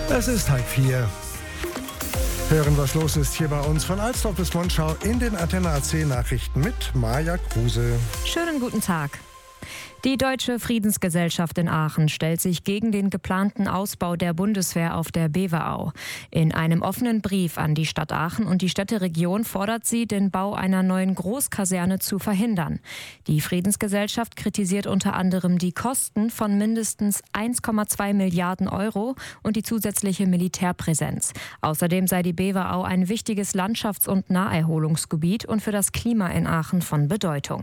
Es ist 3:30. Hören, was los ist hier bei uns von Alsdorf bis Monschau in den Antenne AC Nachrichten mit Maja Kruse. Schönen guten Tag. Die Deutsche Friedensgesellschaft in Aachen stellt sich gegen den geplanten Ausbau der Bundeswehr auf der Beverau. In einem offenen Brief an die Stadt Aachen und die Städteregion fordert sie, den Bau einer neuen Großkaserne zu verhindern. Die Friedensgesellschaft kritisiert unter anderem die Kosten von mindestens 1,2 Milliarden Euro und die zusätzliche Militärpräsenz. Außerdem sei die Beverau ein wichtiges Landschafts- und Naherholungsgebiet und für das Klima in Aachen von Bedeutung.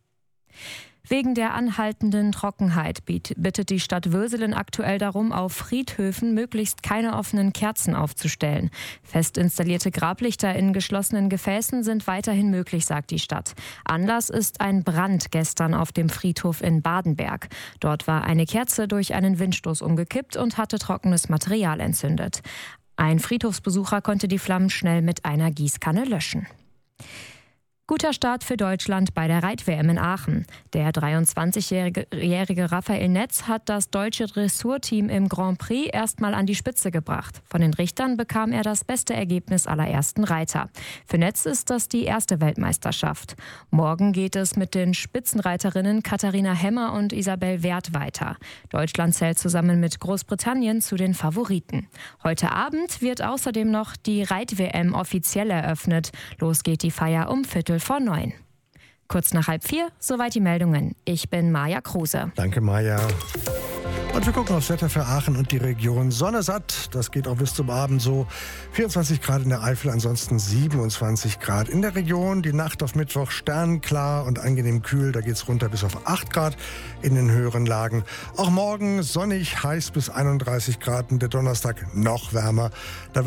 Wegen der anhaltenden Trockenheit bittet die Stadt Würselen aktuell darum, auf Friedhöfen möglichst keine offenen Kerzen aufzustellen. Fest installierte Grablichter in geschlossenen Gefäßen sind weiterhin möglich, sagt die Stadt. Anlass ist ein Brand gestern auf dem Friedhof in Badenberg. Dort war eine Kerze durch einen Windstoß umgekippt und hatte trockenes Material entzündet. Ein Friedhofsbesucher konnte die Flammen schnell mit einer Gießkanne löschen. Guter Start für Deutschland bei der Reit-WM in Aachen. Der 23-jährige Raphael Netz hat das deutsche Dressurteam im Grand Prix erstmal an die Spitze gebracht. Von den Richtern bekam er das beste Ergebnis aller ersten Reiter. Für Netz ist das die erste Weltmeisterschaft. Morgen geht es mit den Spitzenreiterinnen Katharina Hemmer und Isabel Werth weiter. Deutschland zählt zusammen mit Großbritannien zu den Favoriten. Heute Abend wird außerdem noch die Reit-WM offiziell eröffnet. Los geht die Feier um 3:45. Kurz nach 3:30, soweit die Meldungen. Ich bin Maja Kruse. Danke, Maja. Und wir gucken aufs Wetter für Aachen und die Region. Sonne satt, das geht auch bis zum Abend so. 24 Grad in der Eifel, ansonsten 27 Grad in der Region. Die Nacht auf Mittwoch sternklar und angenehm kühl. Da geht es runter bis auf 8 Grad in den höheren Lagen. Auch morgen sonnig, heiß bis 31 Grad und der Donnerstag noch wärmer. Da